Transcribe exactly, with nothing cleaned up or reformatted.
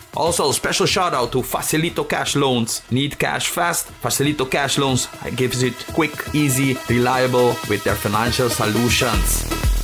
Also, special shout out to Facilito Cash Loans. Need cash fast? Facilito Cash Loans gives it quick, easy, reliable with their financial solutions.